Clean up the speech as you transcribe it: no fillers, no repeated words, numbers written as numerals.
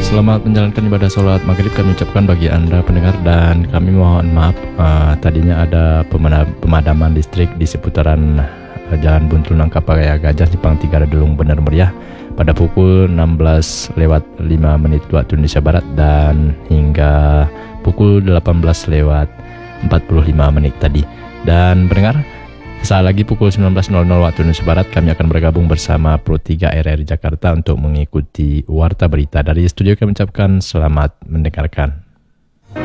Selamat menjalankan ibadah sholat maghrib kami ucapkan bagi Anda pendengar, dan kami mohon maaf tadinya ada pemadaman listrik di seputaran Jalan Buntul Nangka Paraya Gajah Simpang 3 Delung Bener Meriah pada pukul 16:05 waktu Indonesia Barat dan hingga pukul 18:45 tadi. Dan pendengar, saat lagi pukul 19:00 waktu Indonesia Barat kami akan bergabung bersama Pro 3 RRI Jakarta untuk mengikuti warta berita. Dari studio kami ucapkan selamat mendengarkan.